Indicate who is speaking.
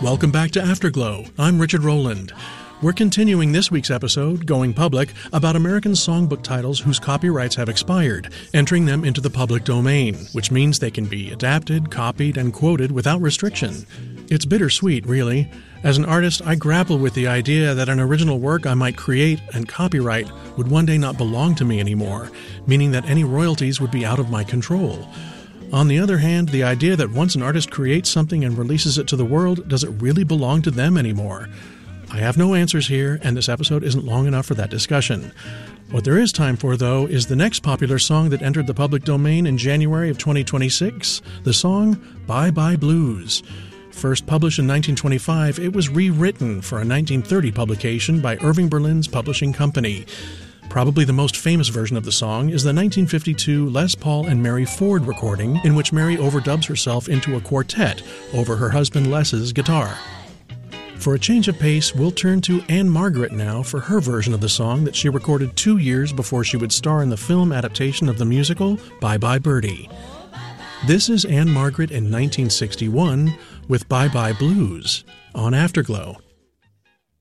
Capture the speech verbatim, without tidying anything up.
Speaker 1: Welcome back to Afterglow. I'm Richard Rowland. We're continuing this week's episode, Going Public, about American songbook titles whose copyrights have expired, entering them into the public domain, which means they can be adapted, copied, and quoted without restriction. It's bittersweet, really. As an artist, I grapple with the idea that an original work I might create and copyright would one day not belong to me anymore, meaning that any royalties would be out of my control. On the other hand, the idea that once an artist creates something and releases it to the world, does it really belong to them anymore? I have no answers here, and this episode isn't long enough for that discussion. What there is time for, though, is the next popular song that entered the public domain in January of twenty twenty-six, the song Bye Bye Blues. First published in nineteen twenty-five, it was rewritten for a nineteen thirty publication by Irving Berlin's publishing company. Probably the most famous version of the song is the nineteen fifty-two Les Paul and Mary Ford recording, in which Mary overdubs herself into a quartet over her husband Les's guitar. For a change of pace, we'll turn to Ann-Margret now for her version of the song that she recorded two years before she would star in the film adaptation of the musical Bye Bye Birdie. This is Ann-Margret in nineteen sixty-one with Bye Bye Blues on Afterglow.